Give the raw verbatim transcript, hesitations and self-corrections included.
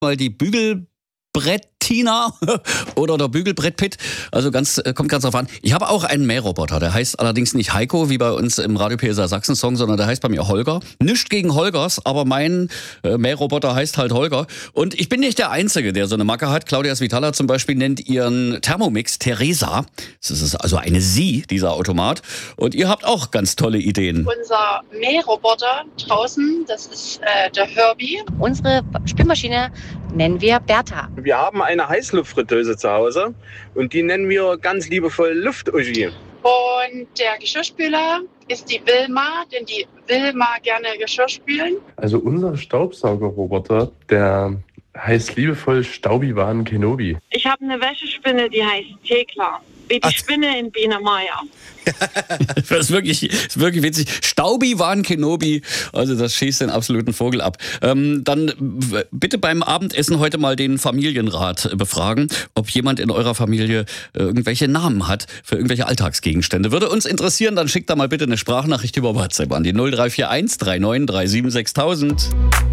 mal die Bügelbrett-Tina oder der Bügelbrett-Pit. Also ganz, äh, kommt ganz drauf an. Ich habe auch einen Mähroboter. Der heißt allerdings nicht Heiko, wie bei uns im Radio P S A Sachsen-Song, sondern der heißt bei mir Holger. Nichts gegen Holgers, aber mein äh, Mähroboter heißt halt Holger. Und ich bin nicht der Einzige, der so eine Macke hat. Claudia Svitala zum Beispiel nennt ihren Thermomix Theresa. Das ist also eine Sie, dieser Automat. Und ihr habt auch ganz tolle Ideen. Unser Mähroboter draußen, das ist äh, der Herbie. Unsere Spülmaschine nennen wir Bertha. Wir haben eine Heißluftfritteuse zu Hause und die nennen wir ganz liebevoll Luft-Uschi. Und der Geschirrspüler ist die Wilma, denn die will mal gerne Geschirr spülen. Also unser Staubsaugerroboter, der heißt liebevoll Staubi-Wan Kenobi. Ich habe eine Wäschespinne, die heißt Thekla. Wie die Ach. Spinne in Biene Meier. Das ist wirklich, das ist wirklich witzig. Staubi-Wan Kenobi, also das schießt den absoluten Vogel ab. Ähm, dann w- bitte beim Abendessen heute mal den Familienrat befragen, ob jemand in eurer Familie äh, irgendwelche Namen hat für irgendwelche Alltagsgegenstände. Würde uns interessieren, dann schickt da mal bitte eine Sprachnachricht über WhatsApp an die null drei vier eins drei neun drei sieben sechstausend.